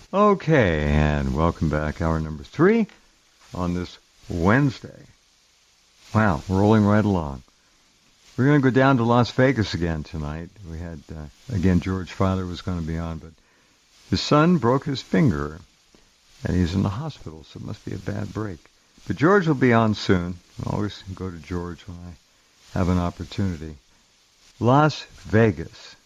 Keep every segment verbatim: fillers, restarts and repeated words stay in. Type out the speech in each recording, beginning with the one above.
Okay, and welcome back. Hour number three on this Wednesday. Wow, rolling right along. We're going to go down to Las Vegas again tonight. We had, uh, again, George Filer was going to be on, but his son broke his finger, and he's in the hospital, so it must be a bad break. But George will be on soon. I always go to George when I have an opportunity. Las Vegas.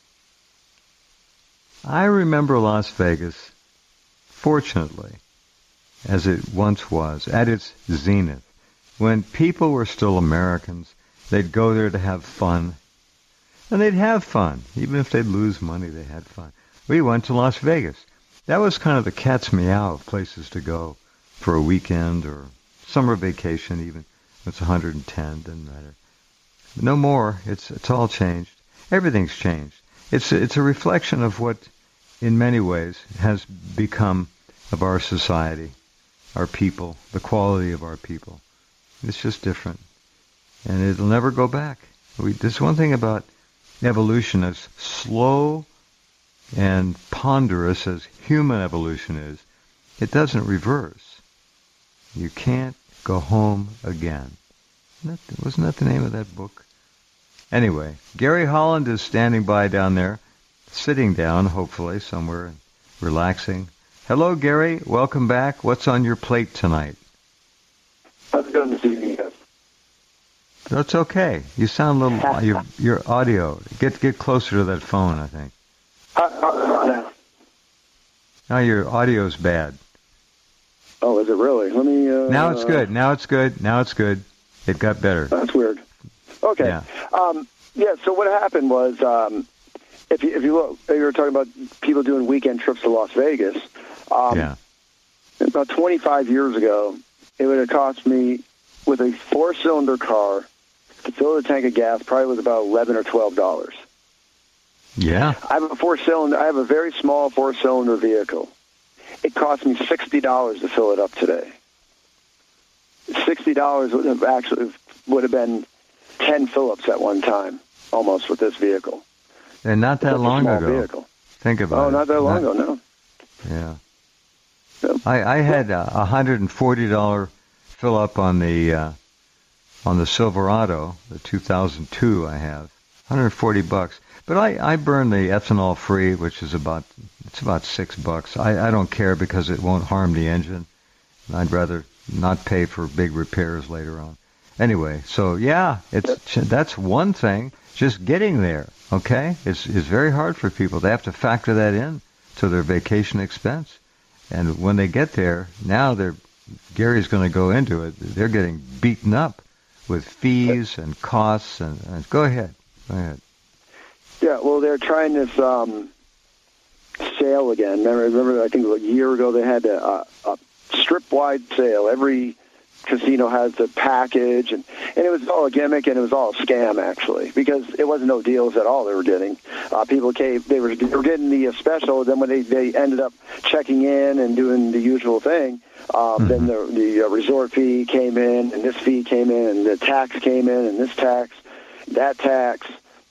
I remember Las Vegas, fortunately, as it once was, at its zenith. When people were still Americans, they'd go there to have fun. And they'd have fun. Even if they'd lose money, they had fun. We went to Las Vegas. That was kind of the cat's meow of places to go for a weekend or summer vacation even. It's one hundred ten, doesn't matter. No more. It's it's all changed. Everything's changed. It's it's a reflection of what, in many ways, has become of our society, our people, the quality of our people. It's just different. And it'll never go back. We, there's one thing about evolution, as slow and ponderous as human evolution is, it doesn't reverse. You can't go home again. Wasn't that, wasn't that the name of that book? Anyway, Gary Holland is standing by down there, sitting down, hopefully, somewhere, relaxing. Hello, Gary. Welcome back. What's on your plate tonight? How's it going this evening, guys? That's okay. You sound a little, your, your audio. Get get closer to that phone, I think. How, how, now? Now your audio's bad. Oh, is it really? Let me... Uh, now it's good. Now it's good. Now it's good. It got better. That's weird. Okay. Yeah, um, yeah so what happened was, um, if you, if you look, you were talking about people doing weekend trips to Las Vegas. Um, yeah. About twenty-five years ago, it would have cost me, with a four-cylinder car, to fill the tank of gas, probably was about eleven or twelve dollars. Yeah. I have a four-cylinder. I have a very small four-cylinder vehicle. It cost me sixty dollars to fill it up today. Sixty dollars would have actually would have been ten fill-ups at one time, almost, with this vehicle. And not that It's long a small ago. Vehicle. Think about oh, it. Oh, not that long not, ago, no. Yeah. So, I, I had a one hundred forty dollars fill up on the uh, on the Silverado, the two thousand two I have, one hundred forty bucks. But I, I burn the ethanol free, which is about it's about six bucks. I, I don't care because it won't harm the engine. I'd rather not pay for big repairs later on. Anyway, so yeah, it's that's one thing. Just getting there, okay, is is very hard for people. They have to factor that in to their vacation expense. And when they get there, now they're Gary's going to go into it. They're getting beaten up with fees and costs. And, and go ahead, go ahead. Yeah, well, they're trying this um, sale again. Remember, remember, I think a year ago they had a, a strip-wide sale. Every casino has a package, and, and it was all a gimmick, and it was all a scam, actually, because it wasn't no deals at all they were getting. Uh, people came, they were, they were getting the special, then when they, they ended up checking in and doing the usual thing, um, mm-hmm. then the, the uh, resort fee came in, and this fee came in, and the tax came in, and this tax, that tax.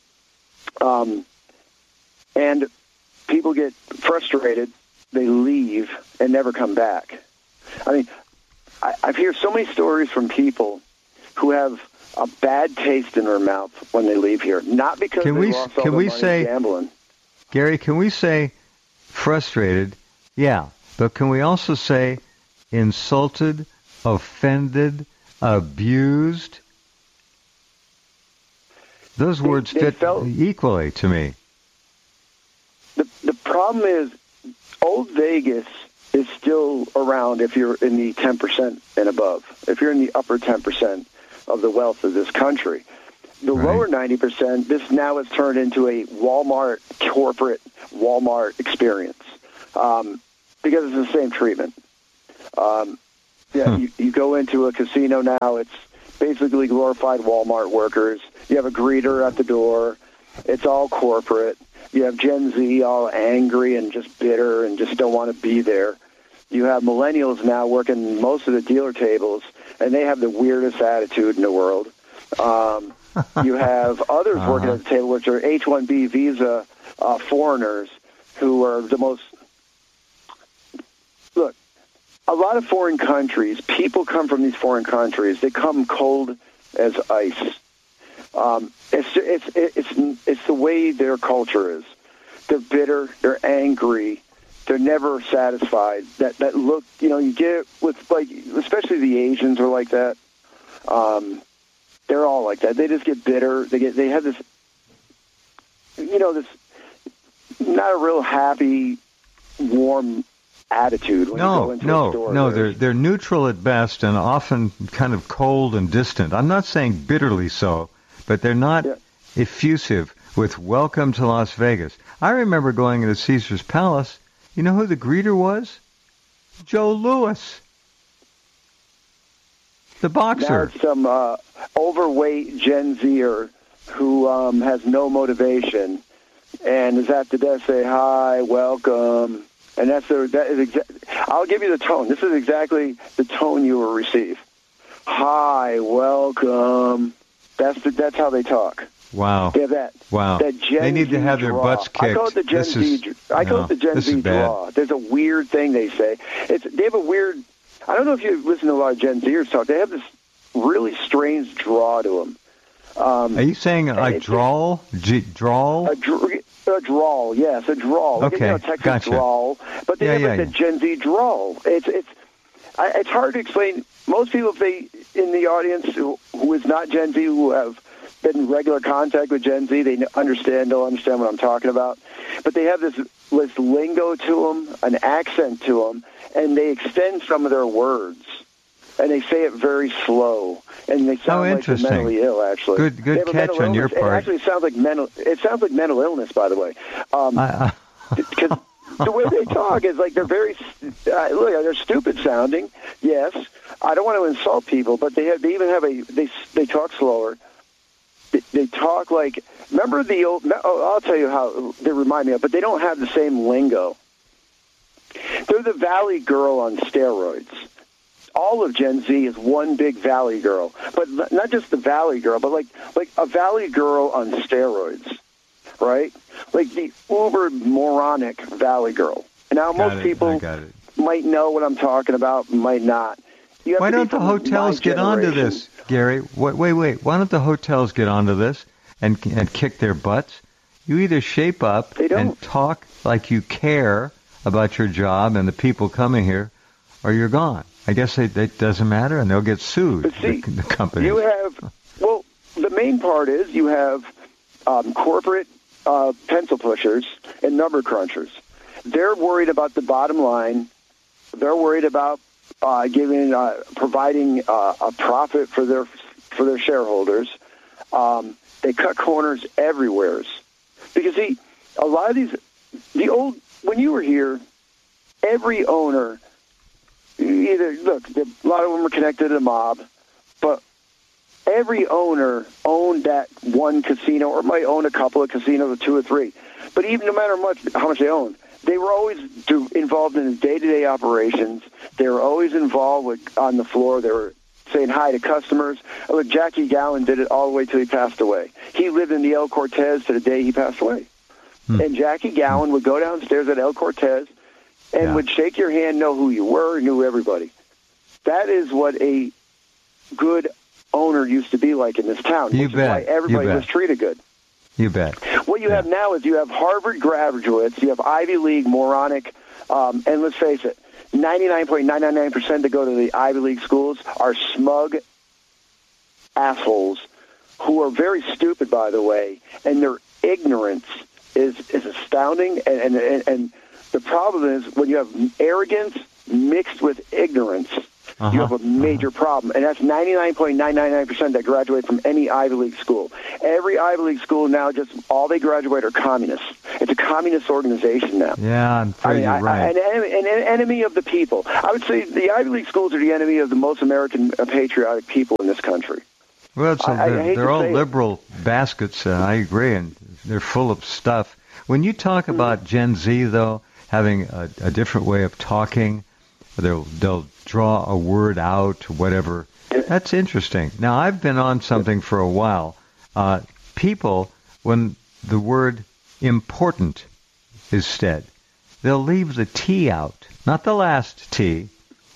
Um, and people get frustrated, they leave, and never come back. I mean, I, I've heard so many stories from people who have a bad taste in their mouth when they leave here, not because can they we, lost all can their we money say, gambling. Gary, can we say frustrated? Yeah, but can we also say insulted, offended, abused? Those they, words they fit felt, equally to me. The, the problem is Old Vegas is still around if you're in the ten percent and above, if you're in the upper ten percent of the wealth of this country. The right. lower ninety percent, this now has turned into a Walmart, corporate Walmart experience um, because it's the same treatment. Um, yeah, huh. you, you go into a casino now, it's basically glorified Walmart workers. You have a greeter at the door. It's all corporate. You have Gen Z all angry and just bitter and just don't want to be there. You have millennials now working most of the dealer tables, and they have the weirdest attitude in the world. Um, you have others uh-huh. working at the table, which are H one B visa uh, foreigners who are the most a lot of foreign countries, people come from these foreign countries. They come cold as ice. Um, it's, it's, it's, it's the way their culture is. They're bitter. They're angry. They're never satisfied. That that look, you know, you get with, like, especially the Asians are like that. Um, they're all like that. They just get bitter. They get, they have this, you know, this not a real happy, warm attitude when no, you go into no, a store. No, no, they're they're neutral at best and often kind of cold and distant. I'm not saying bitterly so, but they're not yeah. effusive with "Welcome to Las Vegas." I remember going into Caesar's Palace. You know who the greeter was? Joe Louis, the boxer. Now it's some uh, overweight Gen Zer who um, has no motivation and is at the desk say hi, welcome. And that's the, that is exa- I'll give you the tone. This is exactly the tone you will receive. Hi, welcome. That's the, that's how they talk. Wow. They have that. Wow. That Gen they need Z to have draw. their butts kicked. I call it the Gen this Z. Is, I call no, it the Gen this Z is bad. draw. There's a weird thing they say. It's they have a weird. I don't know if you listen to a lot of Gen Zers talk. They have this really strange draw to them. Um, Are you saying like drawl? G- drawl? A, dr- a drawl, yes, a drawl. Like, Okay, you know, Texas gotcha. drawl. But they Yeah, have yeah, like yeah. the Gen Z drawl. It's it's I, it's hard to explain. Most people, if they in the audience who, who is not Gen Z, who have been in regular contact with Gen Z, they understand. They'll understand what I'm talking about. But they have this this lingo to them, an accent to them, and they extend some of their words. And they say it very slow, and they sound like they're interesting. mentally ill. Actually, Good- good They have a catch mental on your illness. part. It actually sounds like mental. It sounds like mental illness, by the way, um, I, I, because the way they talk is like they're very uh, look. They're stupid sounding. Yes, I don't want to insult people, but they have. They even have a. They they talk slower. They, they talk like. Remember the old. Oh, I'll tell you how they remind me of, but they don't have the same lingo. They're the Valley Girl on steroids. All of Gen Z is one big Valley Girl, but not just the Valley Girl, but like like a Valley Girl on steroids, right? Like the uber moronic Valley Girl. And now got most it, I people got it. might know what I'm talking about, might not. You have Why to be don't the from hotels my get onto generation. this, Gary? Wait, wait, wait. Why don't the hotels get onto this and and kick their butts? You either shape up They don't. and talk like you care about your job and the people coming here, or you're gone. I guess it, it doesn't matter, and they'll get sued, But see, the, the companies. You have, well, the main part is you have um, corporate uh, pencil pushers and number crunchers. They're worried about the bottom line. They're worried about uh, giving, uh, providing uh, a profit for their for their shareholders. Um, they cut corners everywhere. Because, see, a lot of these, the old, when you were here, every owner, either, look, a lot of them are connected to the mob, but every owner owned that one casino or might own a couple of casinos or two or three. But even no matter much, how much they own, they were always do, involved in the day-to-day operations. They were always involved with, on the floor. They were saying hi to customers. Oh, look, Jackie Gowan did it all the way till he passed away. He lived in the El Cortez to the day he passed away. Hmm. And Jackie Gowan would go downstairs at El Cortez and Yeah. would shake your hand, know who you were, knew everybody. That is what a good owner used to be like in this town. You which bet. Is why everybody You bet. was treated good. You bet. What you Yeah. have now is you have Harvard graduates, you have Ivy League moronic, um, and let's face it, ninety-nine point nine nine nine percent that go to the Ivy League schools are smug assholes who are very stupid, by the way, and their ignorance is, is astounding. And, and, and the problem is when you have arrogance mixed with ignorance, Uh-huh. you have a major uh-huh. problem. And that's ninety-nine point nine nine nine percent that graduate from any Ivy League school. Every Ivy League school now, just all they graduate are communists. It's a communist organization now. Yeah, I'm afraid I mean, you're I, right. I, an, enemy, an enemy of the people. I would say the Ivy League schools are the enemy of the most American uh, patriotic people in this country. Well, it's a, I- I they're, hate they're to all say it. liberal baskets, and I agree, and they're full of stuff. When you talk Mm-hmm. about Gen Z, though, having a, a different way of talking, they'll they'll draw a word out, whatever. That's interesting. Now, I've been on something for a while. Uh, people, when the word important is said, they'll leave the T out, not the last T.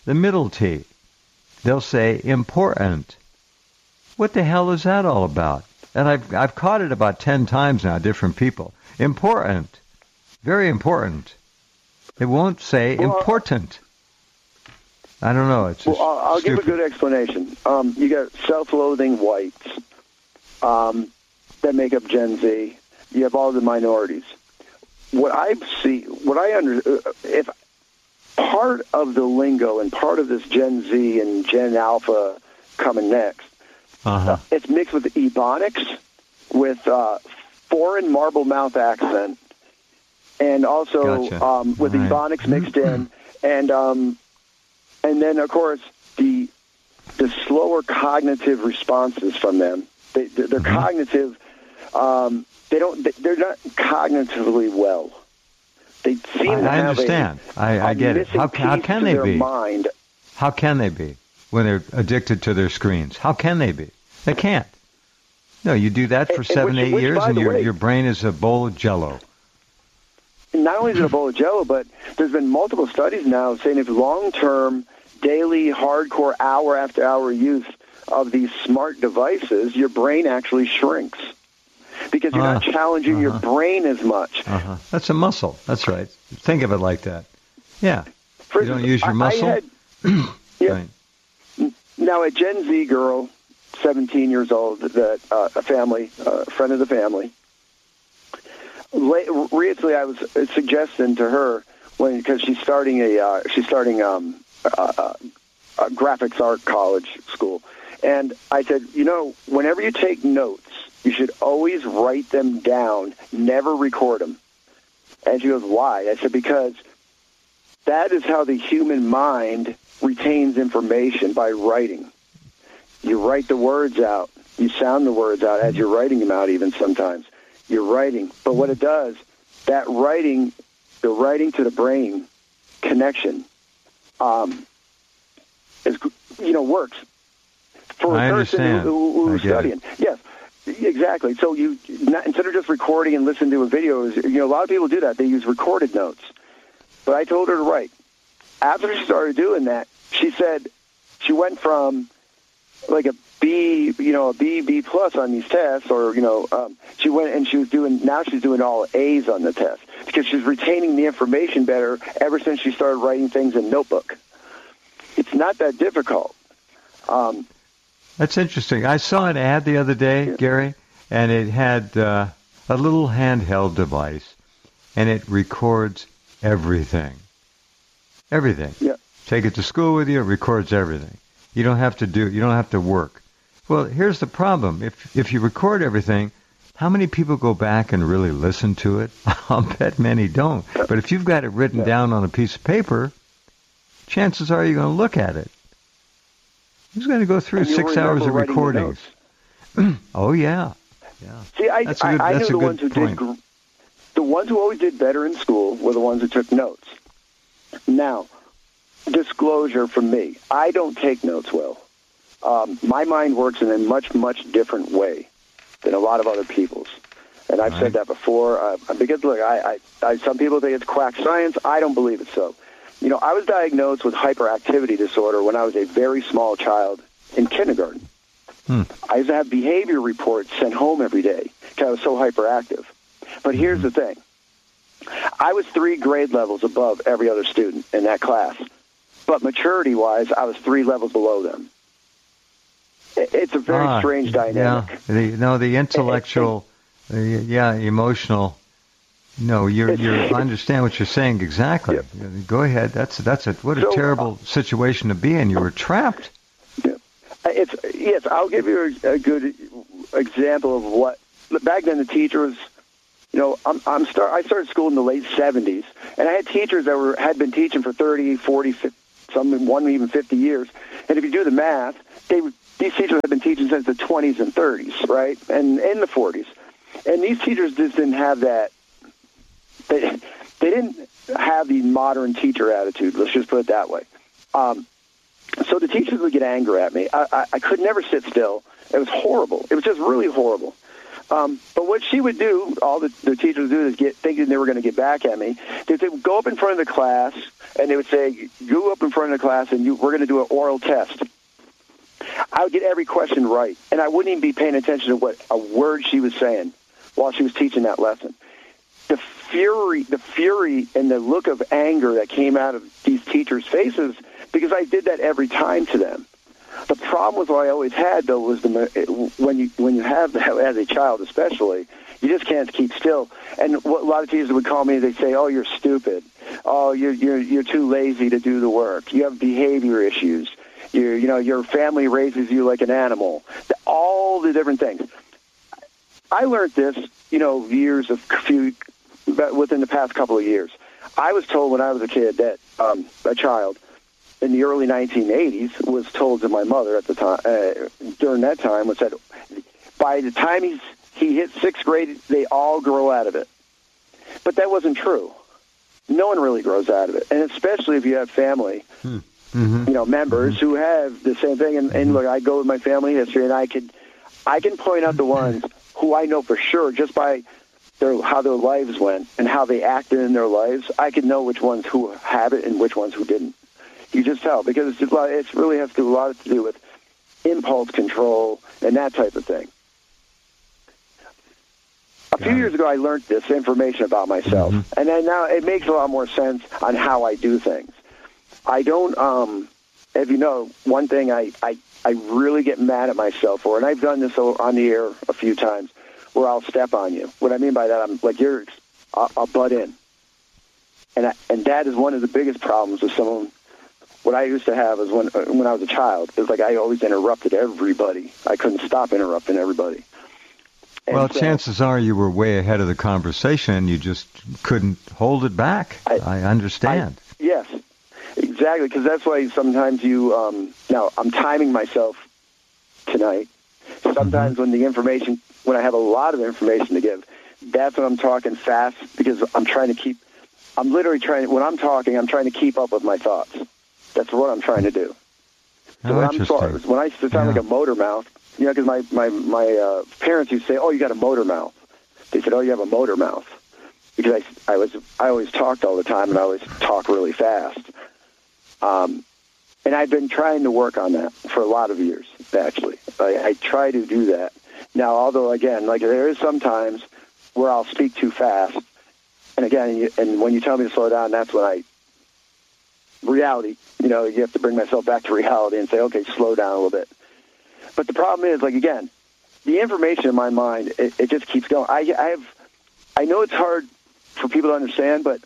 the middle T. They'll say important. What the hell is that all about? And I've I've caught it about ten times now, different people. Important. Very important. It won't say well, important. I don't know. It's just well, I'll, I'll give stupid. a good explanation. Um, you got self-loathing whites um, that make up Gen Z. You have all the minorities. What I see, what I under, if part of the lingo and part of this Gen Z and Gen Alpha coming next, uh-huh. uh, it's mixed with Ebonics, with uh, foreign marble mouth accent, and also Gotcha. um, with right. Ebonics mixed in, and um, and then of course the the slower cognitive responses from them. They, they're mm-hmm. cognitive. Um, they don't. They're not cognitively well. They seem I, to I have understand. A, I, I a get it. How, how can they their be? Mind. How can they be when they're addicted to their screens? How can they be? They can't. No, you do that for and, seven, and which, eight which, years, and your way, your brain is a bowl of Jello. Not only is it a bowl of Jello, but there's been multiple studies now saying if long-term, daily, hardcore, hour after hour use of these smart devices, your brain actually shrinks because you're uh, not challenging uh-huh. your brain as much. Uh-huh. That's a muscle. That's right. Think of it like that. Yeah. For you don't use your muscle. I had, yeah. Right. Now, a Gen Z girl, seventeen years old, that uh, a family, uh, a friend of the family. Recently, I was suggesting to her when because she's starting a uh, she's starting um, a, a graphics art college school, and I said, you know, whenever you take notes, you should always write them down, never record them. And she goes, why? I said, because that is how the human mind retains information, by writing. You write the words out. You sound the words out as you're writing them out even sometimes. You're writing. But what it does, that writing, the writing to the brain connection, um, is, you know, works. For a I person understand. who, who, who's studying. It. Yes, exactly. So you, not, instead of just recording and listening to a video, you know, a lot of people do that. They use recorded notes. But I told her to write. After she started doing that, she said she went from like a B, you know, a B, B plus on these tests, or, you know, um, she went and she was doing, now she's doing all A's on the test because she's retaining the information better ever since she started writing things in notebook. It's not that difficult. Um, That's interesting. I saw an ad the other day, yeah. Gary, and it had uh, a little handheld device, and it records everything. Everything. Yeah. Take it to school with you, it records everything. You don't have to do, you don't have to work. Well, here's the problem. If if you record everything, how many people go back and really listen to it? I'll bet many don't. But if you've got it written yeah. down on a piece of paper, chances are you're going to look at it. Who's going to go through six hours of recordings? Oh, yeah. yeah. See, I, that's a good, I, I that's know a the ones who point. did, the ones who always did better in school were the ones who took notes. Now, disclosure from me, I don't take notes well. Um, my mind works in a much, much different way than a lot of other people's. And I've right. said that before. Uh, because, look, I, I, I, some people think it's quack science. I don't believe it so. You know, I was diagnosed with hyperactivity disorder when I was a very small child in kindergarten. Hmm. I used to have behavior reports sent home every day because I was so hyperactive. But mm-hmm. here's the thing. I was three grade levels above every other student in that class. But maturity-wise, I was three levels below them. It's a very ah, strange dynamic. Yeah, the, no, the intellectual, uh, yeah, emotional. No, you're, you're, I understand what you're saying exactly. Yep. Go ahead. That's that's a what a so, terrible uh, situation to be in. You were trapped. Yeah. It's yes. I'll give you a, a good example of what back then the teacher was. You know, I'm, I'm start. I started school in the late seventies, and I had teachers that were had been teaching for thirty, forty, fifty, some one even fifty years. And if you do the math, they these teachers have been teaching since the twenties and thirties, right, and in the forties. And these teachers just didn't have that. They they didn't have the modern teacher attitude. Let's just put it that way. Um, so the teachers would get angry at me. I, I, I could never sit still. It was horrible. It was just really horrible. Um, but what she would do, all the, the teachers would do is get thinking they were going to get back at me. They would go up in front of the class, and they would say, "Go up in front of the class, and you, we're going to do an oral test." I would get every question right, and I wouldn't even be paying attention to what a word she was saying while she was teaching that lesson. The fury, the fury, and the look of anger that came out of these teachers' faces, because I did that every time to them. The problem with what I always had, though, was the, when you when you have that as a child, especially, you just can't keep still. And what a lot of teachers would call me, they say, "Oh, you're stupid. Oh, you're you're you're too lazy to do the work. You have behavior issues. You you know your family raises you like an animal." All the different things. I learned this, you know, years of few within the past couple of years. I was told when I was a kid that um, a child. in the early nineteen eighties was told to my mother at the time, uh, during that time, was that by the time he's, he hit sixth grade, they all grow out of it. But that wasn't true. No one really grows out of it. And especially if you have family, hmm. mm-hmm. you know, members mm-hmm. who have the same thing. And, and look, I go with my family history, and I could, I can point out the ones who I know for sure just by their, how their lives went and how they acted in their lives. I can know which ones who have it and which ones who didn't. You just tell, because it's, just a lot, it's really has to do a lot to do with impulse control and that type of thing. A few years ago, I learned this information about myself, mm-hmm. and then now it makes a lot more sense on how I do things. I don't, um, if you know, one thing I, I, I really get mad at myself for, and I've done this on the air a few times, where I'll step on you. What I mean by that, I'm like, you're, I'll, I'll butt in. And I, and that is one of the biggest problems with someone. What I used to have is when when I was a child, it was like I always interrupted everybody. I couldn't stop interrupting everybody. And well, so, chances are you were way ahead of the conversation. You just couldn't hold it back. I, I understand. I, yes, exactly, because that's why sometimes you, um, now I'm timing myself tonight. Sometimes mm-hmm. when the information, when I have a lot of information to give, that's when I'm talking fast, because I'm trying to keep, I'm literally trying, when I'm talking, I'm trying to keep up with my thoughts. That's what I'm trying to do. So oh, when, I'm sorry, when I used to sound yeah. like a motor mouth, you know, because my, my, my uh, parents used to say, oh, you got a motor mouth. They said, oh, you have a motor mouth. Because I, I was I always talked all the time, and I always talk really fast. Um, and I've been trying to work on that for a lot of years, actually. I, I try to do that. Now, although, again, like there is some times where I'll speak too fast. And again, and when you tell me to slow down, that's when I, reality, you know, you have to bring myself back to reality and say, okay, slow down a little bit. But the problem is, like, again, the information in my mind, it, it just keeps going. I, I have, I know it's hard for people to understand, but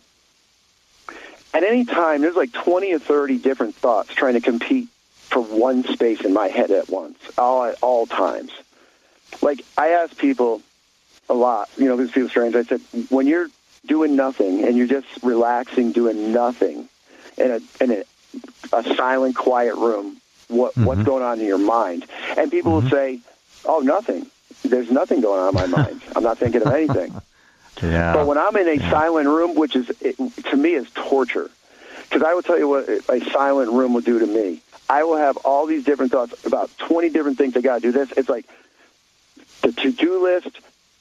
at any time, there's like twenty or thirty different thoughts trying to compete for one space in my head at once, all at all times. Like, I ask people a lot, you know, this feels strange. I said, when you're doing nothing and you're just relaxing, doing nothing in a in a, a silent, quiet room, what mm-hmm. what's going on in your mind? And people mm-hmm. will say, oh, nothing. There's nothing going on in my mind. I'm not thinking of anything. Yeah. But when I'm in a yeah. silent room, which is, it, to me, is torture. Because I will tell you what a silent room will do to me. I will have all these different thoughts, about twenty different things I got to do this. It's like the to-do list,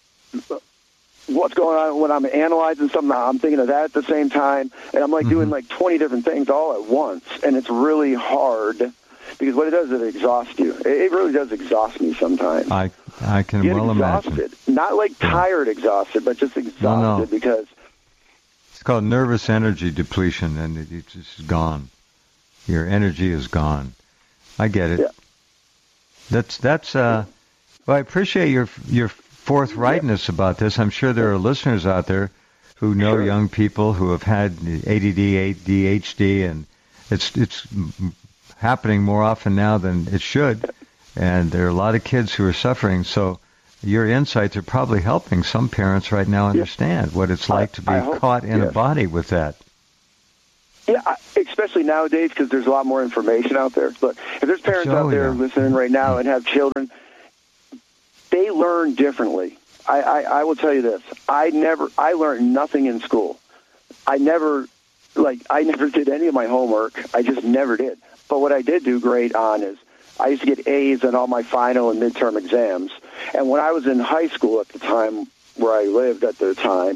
what's going on when I'm analyzing something, I'm thinking of that at the same time, and I'm like mm-hmm. doing like twenty different things all at once, and it's really hard, because what it does is it exhausts you. It really does exhaust me sometimes. I I can you well exhausted. imagine. Not like tired exhausted, but just exhausted no, no. because... It's called nervous energy depletion, and it, it's just gone. Your energy is gone. I get it. Yeah. That's, that's, uh, well, I appreciate your, your forthrightness yeah. about this. I'm sure there are listeners out there who know sure. young people who have had A D D, A D H D, and it's, it's happening more often now than it should. And there are a lot of kids who are suffering. So your insights are probably helping some parents right now understand yeah. what it's like to be caught in yes. a body with that. Yeah, especially nowadays, because there's a lot more information out there. But if there's parents so, out there yeah. listening right now and have children, they learn differently. I, I, I will tell you this. I never, I learned nothing in school. I never, like, I never did any of my homework. I just never did. But what I did do great on is I used to get A's in all my final and midterm exams. And when I was in high school at the time, where I lived at the time,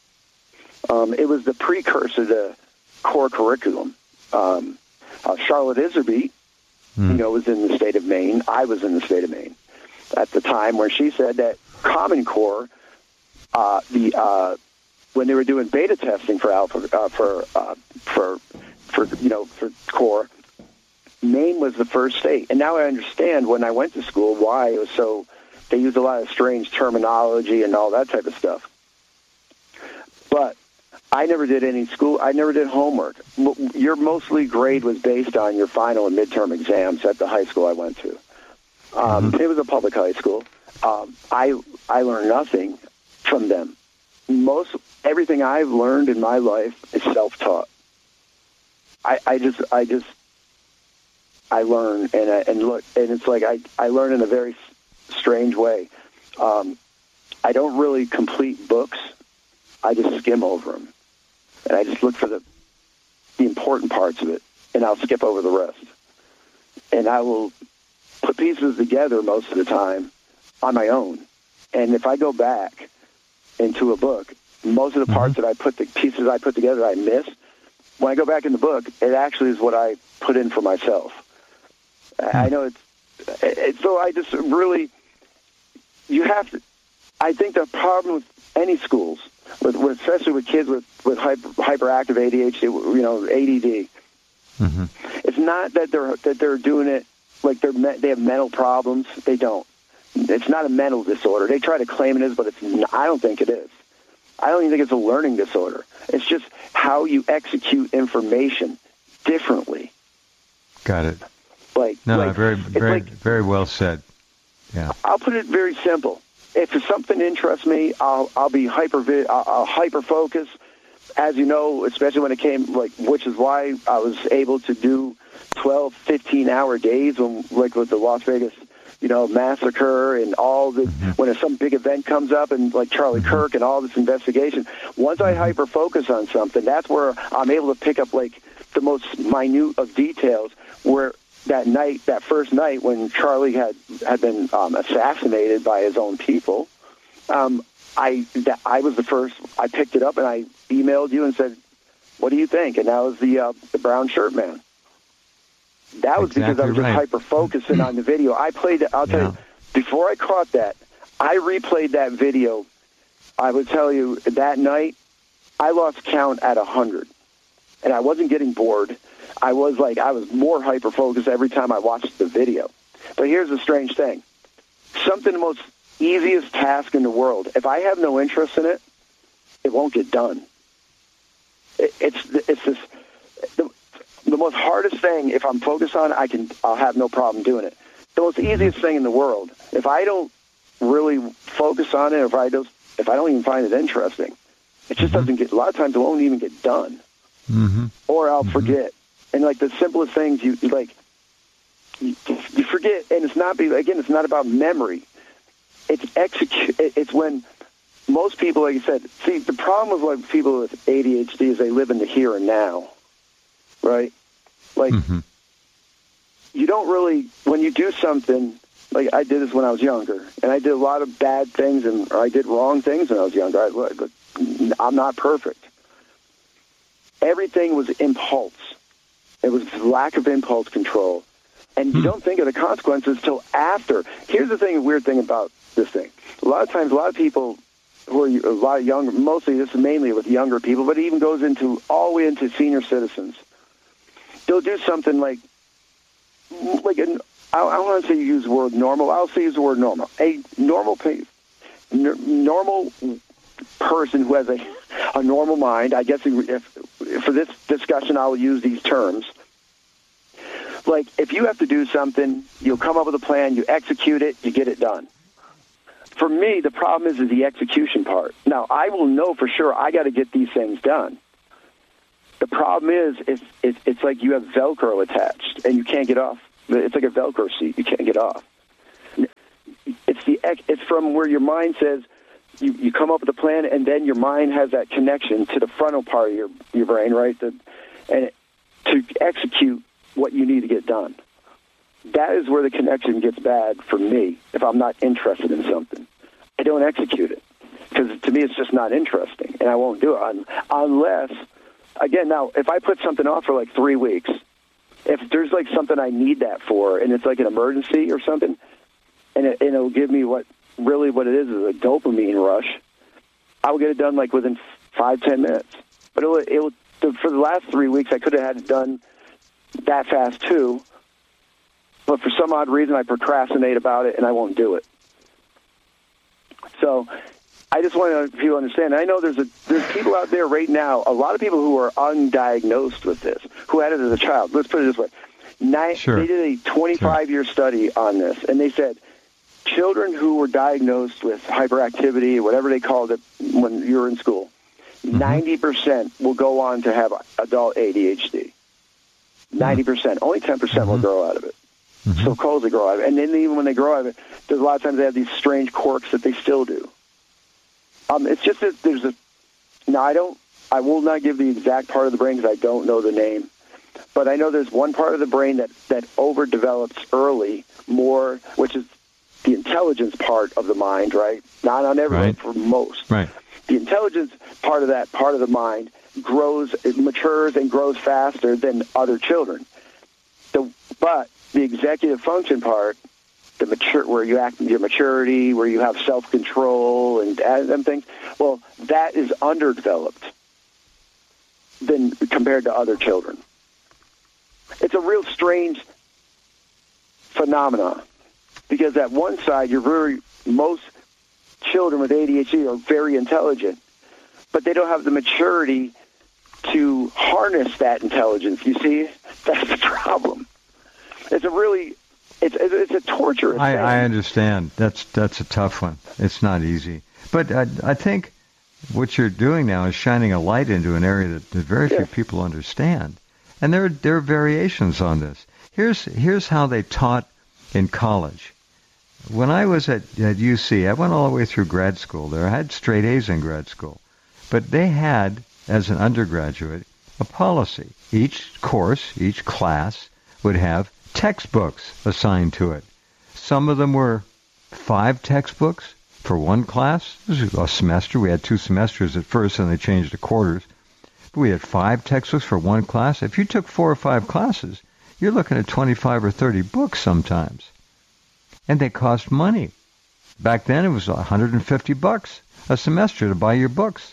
um, it was the precursor to core curriculum. Um, uh, Charlotte Iserbyt, mm. you know, was in the state of Maine. I was in the state of Maine at the time, where she said that Common Core, uh, the uh, when they were doing beta testing for alpha uh, for uh, for for you know for core, Maine was the first state. And now I understand when I went to school why it was so. They used a lot of strange terminology and all that type of stuff. But I never did any school. I never did homework. Your mostly grade was based on your final and midterm exams at the high school I went to. Um, mm-hmm. It was a public high school. Um, I I learned nothing from them. Most everything I've learned in my life is self-taught. I, I just I just I learn and I, and look and it's like I I learn in a very strange way. Um, I don't really complete books. I just skim over them, and I just look for the the important parts of it, and I'll skip over the rest. And I will put pieces together most of the time on my own. And if I go back into a book, most of the parts that I put the pieces I put together I miss. When I go back in the book, it actually is what I put in for myself. I know it's it, so. I just really you have to. I think the problem with any schools, with, with especially with kids with with hyper, hyperactive A D H D, you know, A D D, mm-hmm. it's not that they're that they're doing it like they're they have mental problems. They don't. It's not a mental disorder. They try to claim it is, but it's not, I don't think it is. I don't even think it's a learning disorder. It's just how you execute information differently. Got it. Like no, like, very very like, very well said. Yeah. I'll put it very simple. If something interests me, I'll I'll be hyper I'll, I'll hyper focus. As you know, especially when it came like, which is why I was able to do twelve, fifteen hour days when like with the Las Vegas, you know, massacre and all the mm-hmm. when some big event comes up and like Charlie mm-hmm. Kirk and all this investigation. Once I hyper focus on something, that's where I'm able to pick up like the most minute of details. Where that night, that first night when Charlie had had been um, assassinated by his own people, um, I that I was the first. I picked it up and I emailed you and said, "What do you think?" And that was the uh, the brown shirt man. That was exactly because I was just right. hyper focusing on the video. I played. I'll tell yeah. you, before I caught that, I replayed that video. I would tell you that night, I lost count at a hundred, and I wasn't getting bored. I was like, I was more hyper-focused every time I watched the video. But here's the strange thing. Something the most easiest task in the world, if I have no interest in it, it won't get done. It, it's it's this, the, the most hardest thing, if I'm focused on it, I can, I'll have no problem doing it. The most easiest thing in the world, if I don't really focus on it, if I, don't, if I don't even find it interesting, it just doesn't get, a lot of times it won't even get done. Mm-hmm. Or I'll mm-hmm. forget. And like the simplest things, you like you, you forget, and it's not be again. It's not about memory. It's execute. It's when most people, like you said, see the problem with like people with A D H D is they live in the here and now, right? Like mm-hmm. you don't really when you do something. Like I did this when I was younger, and I did a lot of bad things, and or I did wrong things when I was younger. I, I'm not perfect. Everything was impulse. It was lack of impulse control. And you hmm. don't think of the consequences till after. Here's the thing, weird thing about this thing. A lot of times, a lot of people who are a lot of younger, mostly this is mainly with younger people, but it even goes into all the way into senior citizens. They'll do something like, like an, I, I want to say use the word normal. I'll say use the word normal. A normal, normal person who has a, a normal mind, I guess if, for this discussion I'll use these terms. Like, if you have to do something, you'll come up with a plan, you execute it, you get it done. For me, the problem is, is the execution part. Now, I will know for sure I got to get these things done. The problem is, it's, it's, it's like you have Velcro attached, and you can't get off. It's like a Velcro seat. You can't get off. It's the it's from where your mind says, You, you come up with a plan, and then your mind has that connection to the frontal part of your, your brain, right? The, and it, to execute what you need to get done. that is where the connection gets bad for me if I'm not interested in something. I don't execute it because to me it's just not interesting, and I won't do it un- unless, again, now, if I put something off for like three weeks, if there's like something I need that for and it's like an emergency or something, and, it, and it'll give me what really what it is is a dopamine rush, I will get it done like within five, ten minutes. But it will, it will, for the last three weeks, I could have had it done that fast too, but for some odd reason, I procrastinate about it and I won't do it. So I just want people to understand. I know there's a there's people out there right now, a lot of people who are undiagnosed with this, who had it as a child. Let's put it this way. Nine, sure. They did a twenty-five-year study on this, and they said children who were diagnosed with hyperactivity, whatever they called it when you were in school, mm-hmm. ninety percent will go on to have adult A D H D. ninety percent. Only ten percent mm-hmm. will grow out of it. Mm-hmm. So supposedly grow out of it. And then even when they grow out of it, there's a lot of times they have these strange quirks that they still do. Um, it's just that there's a... Now, I don't... I will not give the exact part of the brain because I don't know the name. But I know there's one part of the brain that, that overdevelops early more, which is the intelligence part of the mind, right? Not on everyone, right. For most. Right. The intelligence part of that part of the mind grows, it matures and grows faster than other children. The, but the executive function part, the mature, where you act your maturity, where you have self-control and, and things, well, that is underdeveloped than compared to other children. It's a real strange phenomenon because at one side, you're very most children with A D H D are very intelligent, but they don't have the maturity to harness that intelligence. You see, that's the problem. It's a really, it's it's a torturous I, thing. I understand. That's that's a tough one. It's not easy. But I, I think what you're doing now is shining a light into an area that, that very yeah. few people understand. And there, there are variations on this. Here's here's how they taught in college. When I was at, at U C, I went all the way through grad school there. I had straight A's in grad school. But they had, as an undergraduate, a policy. Each course, each class would have textbooks assigned to it. Some of them were five textbooks for one class. This was a semester. We had two semesters at first, and they changed to quarters. But we had five textbooks for one class. If you took four or five classes, you're looking at twenty-five or thirty books sometimes. And they cost money. Back then, it was one hundred fifty bucks a semester to buy your books.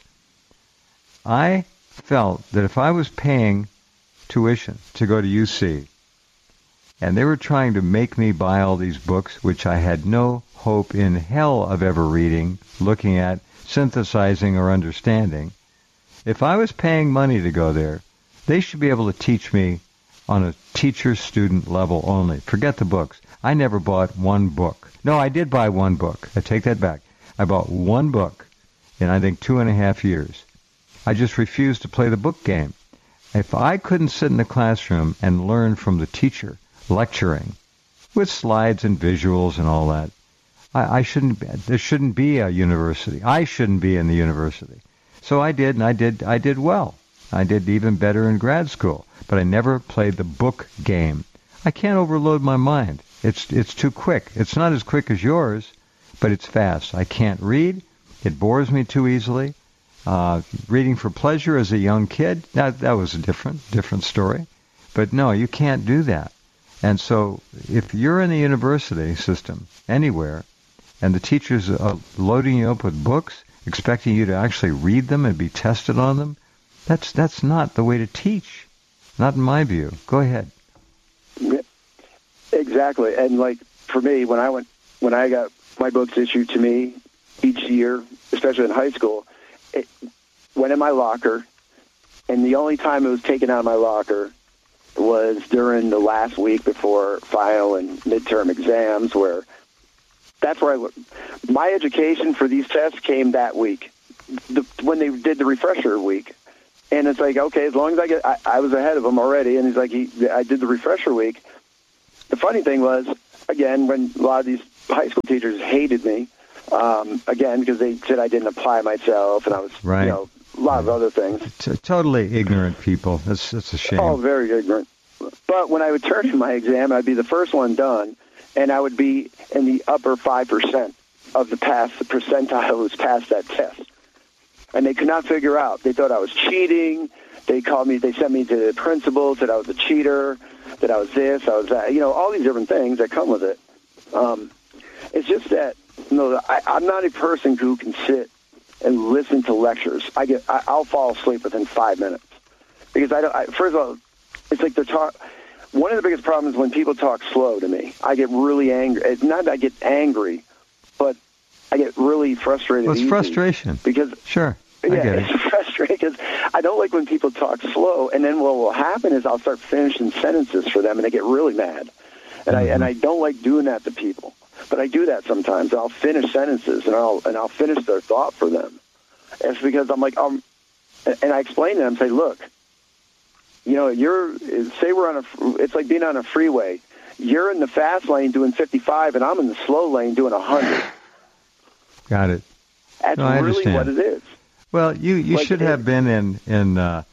I felt that if I was paying tuition to go to U C, and they were trying to make me buy all these books, which I had no hope in hell of ever reading, looking at, synthesizing, or understanding, if I was paying money to go there, they should be able to teach me on a teacher-student level only. Forget the books. I never bought one book. No, I did buy one book. I take that back. I bought one book in, I think, two and a half years. I just refused to play the book game. If I couldn't sit in the classroom and learn from the teacher, lecturing, with slides and visuals and all that, I, I shouldn't. There shouldn't be a university. I shouldn't be in the university. So I did, and I did. I did well. I did even better in grad school. But I never played the book game. I can't overload my mind. It's it's too quick. It's not as quick as yours, but it's fast. I can't read. It bores me too easily. Uh, reading for pleasure as a young kid, that that was a different different story. But no, you can't do that. And so if you're in the university system anywhere, and the teachers are loading you up with books, expecting you to actually read them and be tested on them, that's that's not the way to teach. Not in my view. Go ahead. Exactly. And like for me, when I went, when I got my books issued to me each year, especially in high school, it went in my locker, and the only time it was taken out of my locker was during the last week before final and midterm exams, where that's where I, my education for these tests came that week, the, when they did the refresher week. And it's like, okay, as long as I get, I, I was ahead of him already, and he's like, he, I did the refresher week. The funny thing was, again, when a lot of these high school teachers hated me, um, again, because they said I didn't apply myself, and I was, right. you know, a lot of other things. T- totally ignorant people. That's that's a shame. Oh, very ignorant. But when I would turn in my exam, I'd be the first one done, and I would be in the upper five percent of the pass, the percentile who's passed that test. And they could not figure out. They thought I was cheating. They called me, they sent me to the principal, said I was a cheater, that I was this, I was that, you know, all these different things that come with it. Um, it's just that, you know, I, I'm not a person who can sit and listen to lectures. I get, I, I'll fall asleep within five minutes. Because I don't, I, first of all, it's like they're talk. One of the biggest problems is when people talk slow to me. I get really angry. It's not that I get angry, but I get really frustrated. Well, it's easy frustration. Because sure, I yeah, get it. It's frustrating because I don't like when people talk slow, and then what will happen is I'll start finishing sentences for them, and they get really mad. And mm-hmm. I and I don't like doing that to people, but I do that sometimes. I'll finish sentences, and I'll and I'll finish their thought for them. It's because I'm like, um, and I explain to them, say, look, you know, you're say we're on a, it's like being on a freeway. You're in the fast lane doing fifty-five, and I'm in the slow lane doing one hundred. Got it. That's no, I really understand. what it is. Well, you, you like should it, have been in, in uh,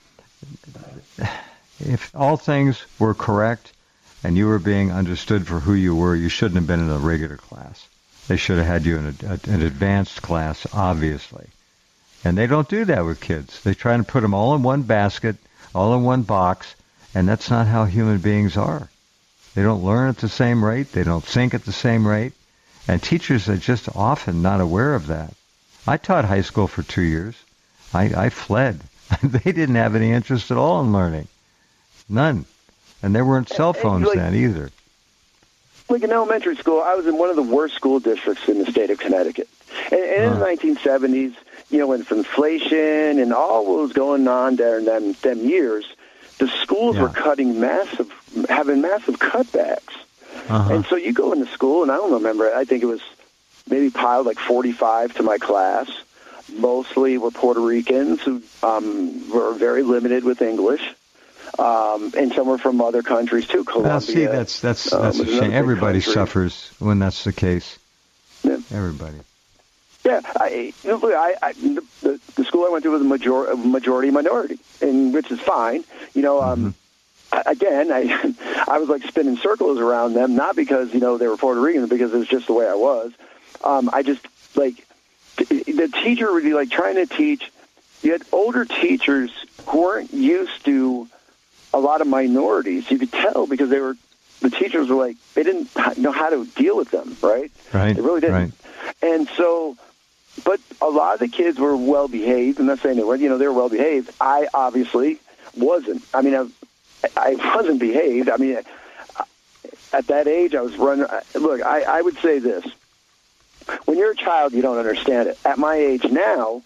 if all things were correct and you were being understood for who you were, you shouldn't have been in a regular class. They should have had you in a, an advanced class, obviously. And they don't do that with kids. They try to put them all in one basket, all in one box, and that's not how human beings are. They don't learn at the same rate. They don't think at the same rate. And teachers are just often not aware of that. I taught high school for two years. I, I fled. They didn't have any interest at all in learning. None. And there weren't cell phones like, then either. Like in elementary school, I was in one of the worst school districts in the state of Connecticut. And, and in huh. the nineteen seventies, you know, when inflation and all what was going on there in them, them years, the schools yeah. were cutting massive, having massive cutbacks. Uh-huh. And so you go into school, and I don't remember, I think it was maybe piled like forty-five to my class. Mostly were Puerto Ricans who um, were very limited with English. Um, and some were from other countries too. Colombia. Well, see, that's that's that's um, a shame. Everybody country. suffers when that's the case. Yeah. Everybody. Yeah, I, you know, I, I the, the school I went to was a major, majority minority, and which is fine. You know, um, mm-hmm. again, I I was like spinning circles around them, not because you know they were Puerto Ricans, because it was just the way I was. Um, I just like the teacher would be like trying to teach. You had older teachers who weren't used to a lot of minorities. You could tell because they were, the teachers were like, they didn't know how to deal with them, right? Right. They really didn't. Right. And so, but a lot of the kids were well behaved. I'm not saying they were, you know, they were well behaved. I obviously wasn't. I mean, I, I wasn't behaved. I mean, at that age, I was running. Look, I, I would say this. When you're a child, you don't understand it. At my age now,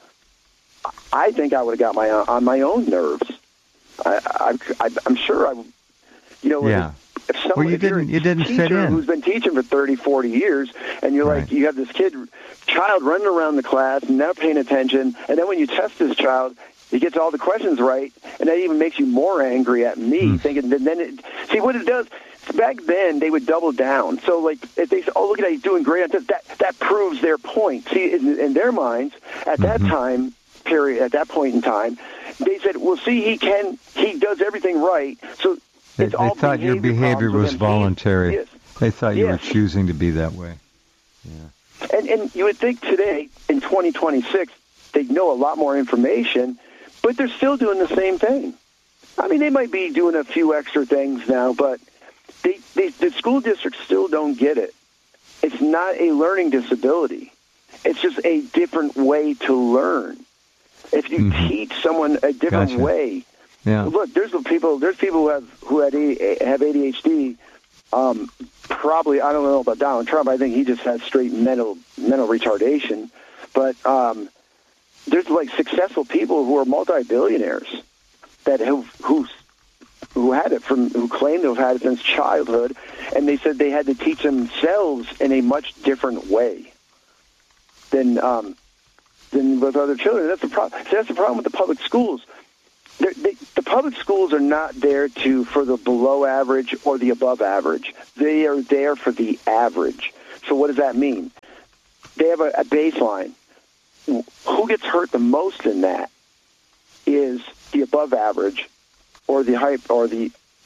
I think I would have got my on my own nerves. I, I, I'm sure I, you know, yeah. if, if someone, well, you if you're didn't, you didn't teacher fit in. who's been teaching for thirty, forty years, and you're right. like, you have this kid, child running around the class, not paying attention, and then when you test this child, he gets all the questions right, and that even makes you more angry at me, mm. thinking that then it, see what it does. Back then, they would double down. So, like, if they say, oh, look at that, he's doing great on this, that, that proves their point. See, in, in their minds, at mm-hmm. that time, period, at that point in time, they said, well, see, he can, he does everything right. So, they, it's they all thought your behavior was voluntary. Yes. They thought you yes. were choosing to be that way. Yeah. And, and you would think today, in twenty twenty-six, they'd know a lot more information, but they're still doing the same thing. I mean, they might be doing a few extra things now, but They, they, the school districts still don't get it. It's not a learning disability. It's just a different way to learn. If you mm-hmm. teach someone a different gotcha. way, yeah. look, there's people. There's people who have who had have A D H D. Um, probably, I don't know about Donald Trump. I think he just has straight mental mental retardation. But um, there's like successful people who are multi-billionaires that have who. who had it from, who claimed to have had it since childhood, and they said they had to teach themselves in a much different way than um, than with other children. That's the problem. See, that's the problem with the public schools. They, the public schools are not there to for the below average or the above average. They are there for the average. So what does that mean? They have a, a baseline. Who gets hurt the most in that is the above average, or the hype, or the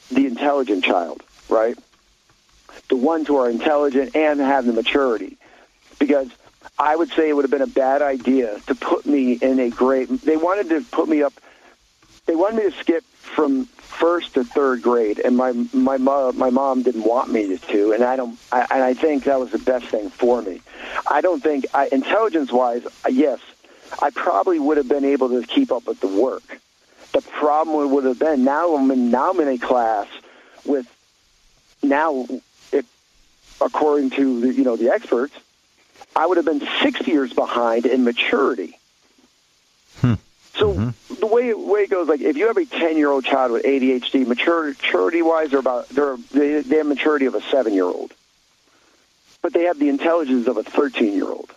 the intelligent child, right? The ones who are intelligent and have the maturity. Because I would say it would have been a bad idea to put me in a grade. They wanted to put me up. They wanted me to skip from first to third grade, and my my mom my mom didn't want me to, and I don't. I, and I think that was the best thing for me. I don't think I, intelligence-wise, yes, I probably would have been able to keep up with the work. The problem would have been now I'm in, now I'm in a class with now, if, according to the, you know the experts, I would have been six years behind in maturity. Hmm. So mm-hmm. the way way it goes, like if you have a ten-year-old child with A D H D, mature, maturity-wise, they're about they're they, they have maturity of a seven-year-old, but they have the intelligence of a thirteen-year-old.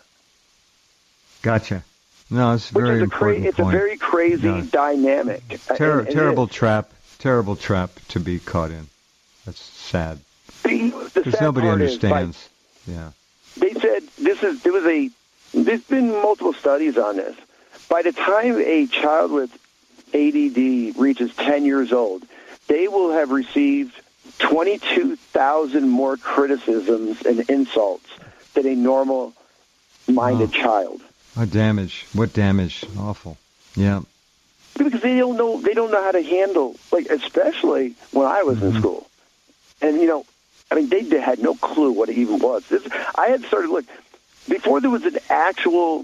Gotcha. No, it's a Which very is a important cra- It's point. a very crazy No. dynamic. Ter- And- and terrible it trap. Terrible trap to be caught in. That's sad. The, the Because sad nobody part is, understands. yeah. they said this is there was a there's been multiple studies on this. By the time a child with A D D reaches ten years old, they will have received twenty-two thousand more criticisms and insults than a normal-minded Oh. child. What damage? What damage? Awful. Yeah. Because they don't know they don't know how to handle, like especially when I was Mm-hmm. in school, and you know, I mean they, they had no clue what it even was. This, I had started look before there was an actual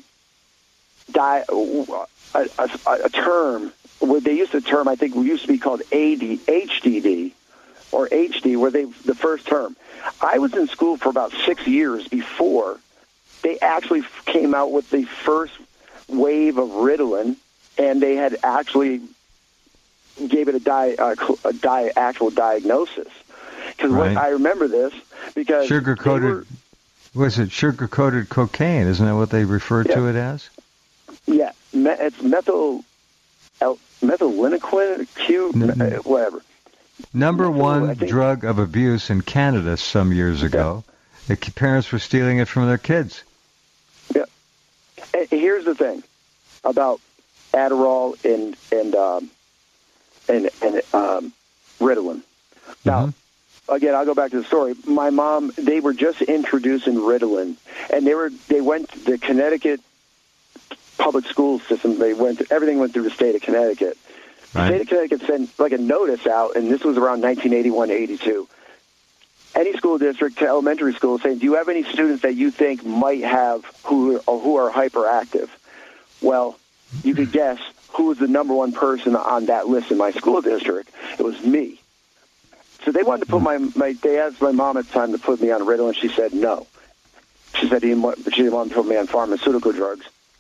di, a, a, a term where they used a term I think we used to be called A D, H D D or H D, where they the first term. I was in school for about six years before they actually came out with the first wave of Ritalin. And they had actually gave it a, di, uh, a di, actual diagnosis. Because Right. I remember this because Sugar they coated. were- Was it sugar coated cocaine? Isn't that what they refer Yeah. to it as? yeah, me, it's methyl, el, methyllinequin, Q, No, uh, no. whatever. Number Methyl, one I think- drug of abuse in Canada some years ago. The ki- parents were stealing it from their kids. Yeah. And here's the thing about Adderall and and um, and and um, Ritalin. Now, Mhm. again, I'll go back to the story. My mom, they were just introducing Ritalin, and they were they went to the Connecticut public school system. They went everything went through the state of Connecticut. The Right. state of Connecticut sent like a notice out, and this was around nineteen eighty-one to eighty-two. Any school district to elementary school saying, "Do you have any students that you think might have who or who are hyperactive?" Well, you could guess who was the number one person on that list in my school district. It was me. So they wanted to put my, my they asked my mom at the time to put me on Ritalin, and she said no. She said he didn't want, she didn't want to put me on pharmaceutical drugs.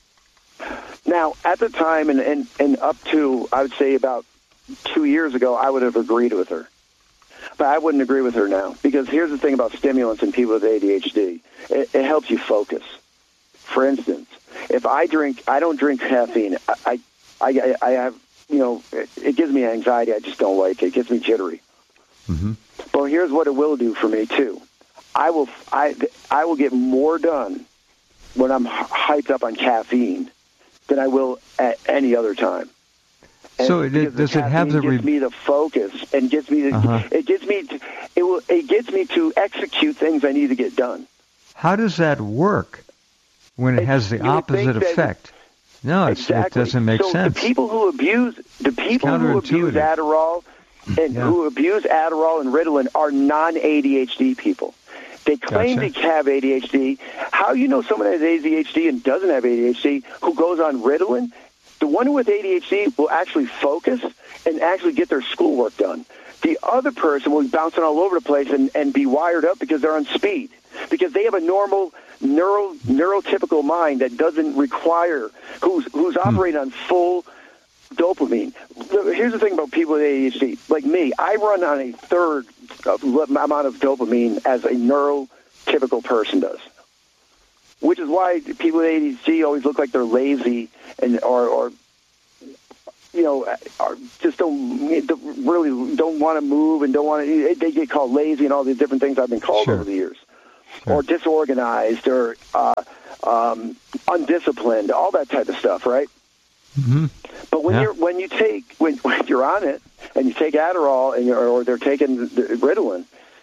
Now, at the time, and, and, and up to, I would say about two years ago, I would have agreed with her. But I wouldn't agree with her now, because here's the thing about stimulants in people with A D H D. It, it helps you focus. For instance, if I drink, I don't drink caffeine. I, I, I have, you know, it, it gives me anxiety. I just don't like it. It gets me jittery. Mm-hmm. Well, here's what it will do for me too. I will, I, I will get more done when I'm hyped up on caffeine than I will at any other time. And So it, because the does it have the caffeine re- gives me the focus and gets me the, Uh-huh. it gets me to, it will it gets me to execute things I need to get done. How does that work when it It's- has the you would opposite think that- effect? No, it's, Exactly. it doesn't make so sense. the people who abuse the people who abuse counterintuitive. Adderall and Yeah. who abuse Adderall and Ritalin are non-A D H D people. They claim Gotcha. they have A D H D. How you know someone has A D H D and doesn't have A D H D who goes on Ritalin? The one with A D H D will actually focus and actually get their schoolwork done. The other person will be bouncing all over the place and, and be wired up because they're on speed, because they have a normal neuro neurotypical mind that doesn't require, who's who's Hmm. operating on full dopamine. Here's the thing about people with A D H D. Like me, I run on a third of amount of dopamine as a neurotypical person does, which is why people with A D H D always look like they're lazy and or, or you know, are just don't really don't want to move and don't want to. They get called lazy and all these different things I've been called Sure. over the years, Sure. or disorganized or uh, um, undisciplined, all that type of stuff, right? Mm-hmm. But when Yeah. you're when you take when, when you're on it, and you take Adderall, and you're, or they're taking the Ritalin,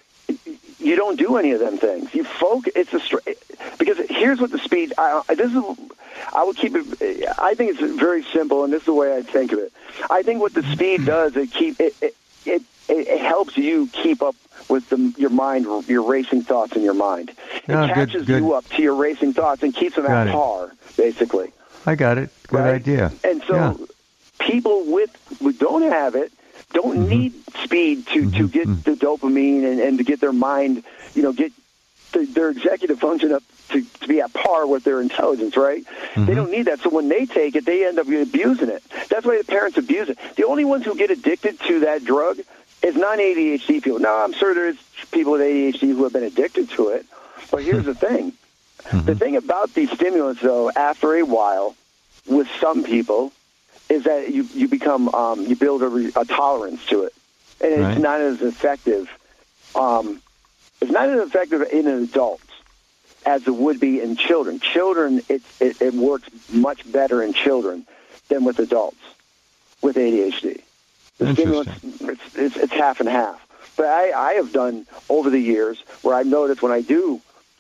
you don't do any of them things. You focus. It's a str- because here's what the speed. I, this is. I will keep it. I think it's very simple, and this is the way I think of it. I think what the speed does, it keep it. It, it, it helps you keep up with the, your mind, your racing thoughts in your mind. It No, good- catches good. you up to your racing thoughts and keeps them Got at it. par, basically. I got it. Good Right? idea. And so Yeah. people with who don't have it don't Mhm. need speed to, to Mhm, get mhm. the dopamine and, and to get their mind, you know, get the, their executive function up to, to be at par with their intelligence, right? They Mhm. don't need that. So when they take it, they end up abusing it. That's why the parents abuse it. The only ones who get addicted to that drug is non-A D H D people. Now, I'm sure there's people with A D H D who have been addicted to it. But here's the thing. Mhm. The thing about these stimulants, though, after a while, with some people, is that you, you become, um, you build a, re- a tolerance to it. And it's Right. not as effective. Um, it's not as effective in adults as it would be in children. Children, it, it, it works much better in children than with adults with A D H D. The stimulants, it's, it's, it's half and half. But I, I have done over the years where I've noticed when I do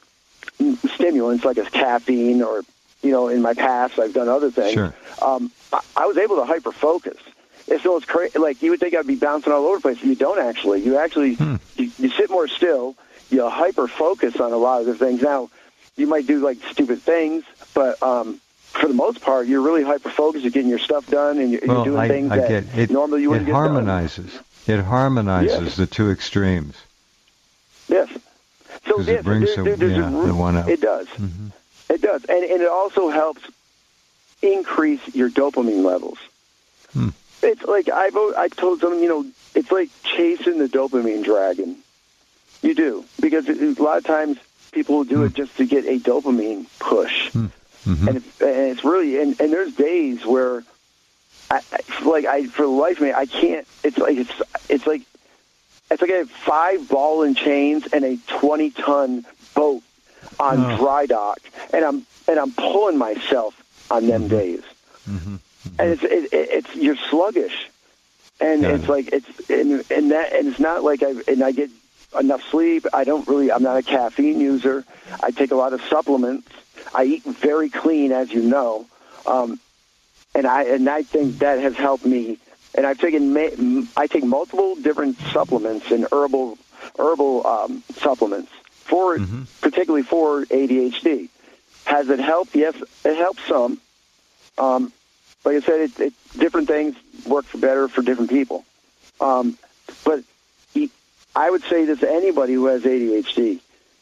stimulants like a caffeine or, you know, in my past I've done other things, Sure. um, I, I was able to hyper-focus. And so it's crazy. Like, you would think I'd be bouncing all over the place. You don't actually. You actually, Hmm. you, you sit more still. You hyper-focus on a lot of the things. Now, you might do, like, stupid things, but um, for the most part, you're really hyper-focused. You're getting your stuff done, and you're, Well, you're doing I, things I that get it. normally you wouldn't It get done. harmonizes. It harmonizes Yes. the two extremes. Yes. So 'Cause yes, it brings there- the- there- there's yeah, a, the one out. It does. Mhm. It does, and and it also helps increase your dopamine levels. Hmm. It's like I've al- I told them, you know, it's like chasing the dopamine dragon. You do, because it, a lot of times people will do Hmm. it just to get a dopamine push, Hmm. Mhm. and, it, and it's really and, and there's days where, I, I like I for the life of me I can't. It's like it's it's like it's like I have five ball and chains and a twenty ton boat on Oh. dry dock, and I'm and I'm pulling myself on them Mhm. days, Mhm. and it's it, it, it's you're sluggish, and Got it's it. like it's and, and that and it's not like I and I get enough sleep. I don't really. I'm not a caffeine user. I take a lot of supplements. I eat very clean, as you know, um, and I and I think that has helped me. And I've taken ma- I take multiple different supplements and herbal herbal um, supplements for Mhm. particularly for A D H D. Has it helped? Yes, it helps some. Um, like I said, it, it, different things work for better for different people. Um, but e- I would say this to anybody who has A D H D: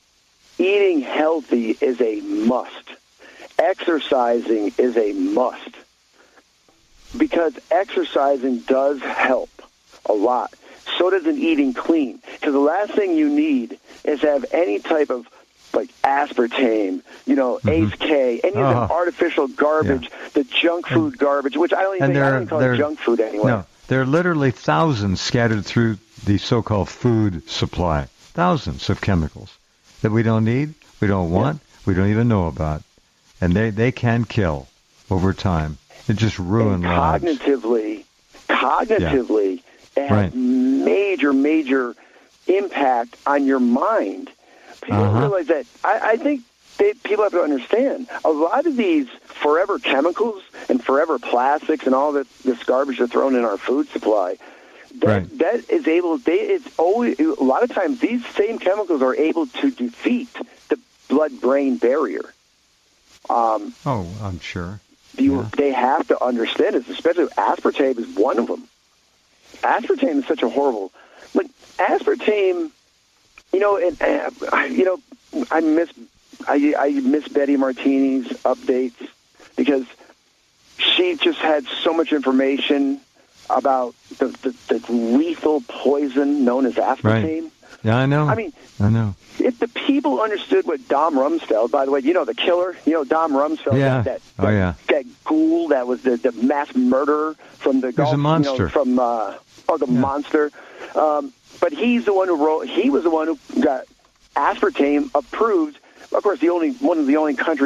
eating healthy is a must. Exercising is a must. Because exercising does help a lot. So does an eating clean. Because the last thing you need is to have any type of like aspartame, you know, Mhm. Ace K, any of Oh. the artificial garbage, the junk food garbage, which I don't even And think I there, don't even call there, it junk food anyway. No, there are literally thousands scattered through the so-called food supply. Thousands of chemicals that we don't need, we don't want, we don't even know about. And they, they can kill over time. It just ruin and lives. cognitively, cognitively, it has Right. major, major impact on your mind. People Uh-huh. don't realize that. I, I think they, people have to understand a lot of these forever chemicals and forever plastics and all this, this garbage that's thrown in our food supply. That, Right. that is able. They it's always a lot of times these same chemicals are able to defeat the blood-brain barrier. Um, Oh, I'm sure. you, Yeah. They have to understand this, especially aspartame is one of them. Aspartame is such a horrible, like aspartame. You know, and uh, you know, I miss I, I miss Betty Martini's updates because she just had so much information about the, the, the lethal poison known as aspartame. Right. Yeah, I know. I mean, I know. if the people understood what Dom Rumsfeld, by the way, you know the killer, you know Dom Rumsfeld, Yeah. that, that, Oh, yeah. that ghoul that was the, the mass murderer from the Gulf, a monster. You know, from uh, oh the Yeah. monster. Um, but he's the one who wrote. He was the one who got aspartame approved. Of course, the only one of the only countries